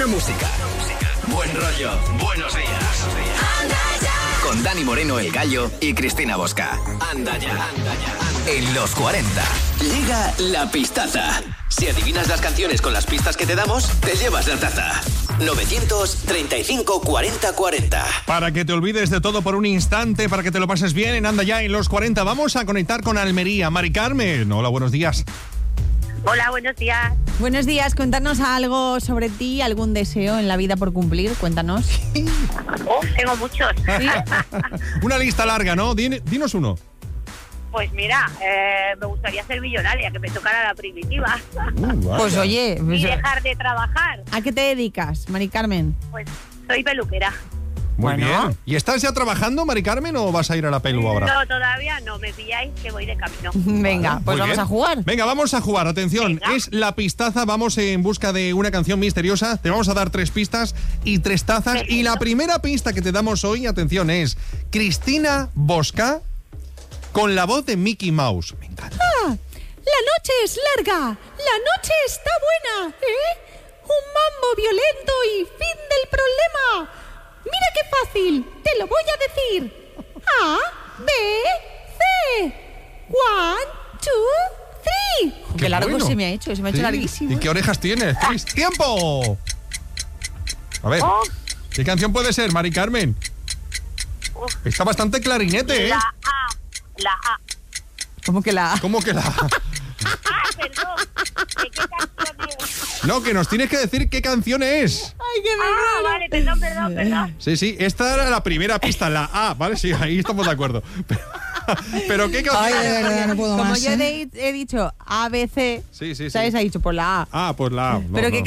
música, buen rollo, buenos días. Anda ya. Con Dani Moreno, El Gallo y Cristina Bosca. Anda ya. En los 40. Llega la pistaza. Si adivinas las canciones con las pistas que te damos, te llevas la taza. 935 40 40. Para que te olvides de todo por un instante, para que te lo pases bien en Anda ya en los 40, vamos a conectar con Almería. Mari Carmen, hola, buenos días. Hola, buenos días. Buenos días, cuéntanos algo sobre ti, algún deseo en la vida por cumplir, cuéntanos. Tengo muchos. ¿Sí? Una lista larga, ¿no? Dinos uno. Pues mira, me gustaría ser millonaria, que me tocara la primitiva. Pues oye, Y dejar de trabajar. ¿a qué te dedicas, Mari Carmen? Pues soy peluquera. Muy Bueno. bien. ¿Y estás ya trabajando, Mari Carmen, o vas a ir a la pelu ahora? No, todavía no, me pilláis que voy de camino. Venga, Vale, pues muy vamos bien. a jugar. Venga, vamos a jugar. Atención, Venga. es la pistaza. Vamos en busca de una canción misteriosa. Te vamos a dar 3 pistas y 3 tazas. Perfecto. Y la primera pista que te damos hoy, atención, es Cristina Bosca con la voz de Mickey Mouse. Me encanta. La noche es larga, la noche está buena, ¿eh? Un mambo violento y fin del problema. Mira qué fácil, te lo voy a decir. A, B, C. 1, 2, 3. Qué largo bueno. se me ha hecho Sí. larguísimo. ¿Y qué orejas tienes, Cris? ¡Tiempo! A ver, Oh. ¿qué canción puede ser, Mari Carmen? Uf. Está bastante clarinete, ¿eh? La A. ¿Cómo que la? ¿Cómo que la...? Perdón. ¿De qué canción es? No, que nos tienes que decir qué canción es. Ay, qué Vale, perdón. Sí, esta era la primera pista, la A, ¿vale? Sí, ahí estamos de acuerdo. Pero ¿qué canción? Ay, de verdad, no puedo Como más. yo he dicho ABC, Sí. ¿sabes? Ha dicho por la A. Ah, pues la A. No, ¿Pero no. qué